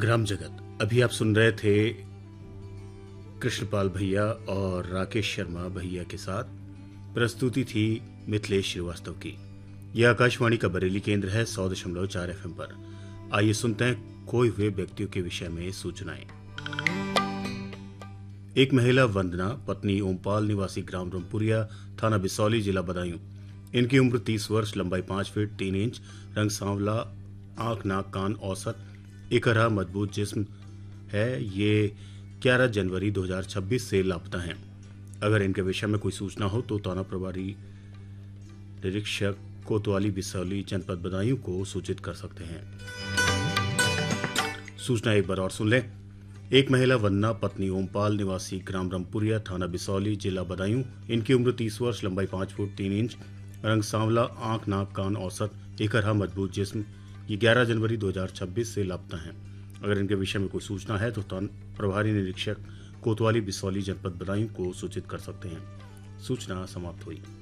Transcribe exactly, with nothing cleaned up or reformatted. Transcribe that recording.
ग्राम जगत। अभी आप सुन रहे थे कृष्णपाल भैया और राकेश शर्मा भैया के साथ। प्रस्तुति थी मिथिलेश श्रीवास्तव की। यह आकाशवाणी का बरेली केंद्र है सौ दशमलव चार एफ एम पर। आइए सुनते हैं खोए हुए व्यक्तियों के विषय में सूचनाएं। एक महिला वंदना, पत्नी ओमपाल, निवासी ग्राम रमपुरिया, थाना बिसौली, जिला बदायूं। इनकी उम्र तीस वर्ष, लंबाई पांच फीट तीन इंच, रंग सांवला, आंख नाक कान औसत, इकरा मजबूत जिस्म है। ये ग्यारह जनवरी दो हज़ार छब्बीस से लापता हैं। अगर इनके विषय में कोई सूचना हो तो थाना प्रभारी निरीक्षक कोतवाली बिसौली जनपद बदायूं को सूचित कर सकते हैं। सूचना एक बार और सुन लें। एक महिला वंदना, पत्नी ओमपाल, निवासी ग्राम रमपुरिया, थाना बिसौली, जिला बदायूं। इनकी उम्र तीस वर्ष, लंबाई पांच फुट तीन इंच, रंग सांवला, आंख नाक कान औसत, इकरा मजबूत जिस्म। ये ग्यारह जनवरी दो हज़ार छब्बीस से लापता हैं। अगर इनके विषय में कोई सूचना है तो प्रभारी निरीक्षक कोतवाली बिसौली जनपद बदायूं को सूचित कर सकते हैं। सूचना समाप्त हुई।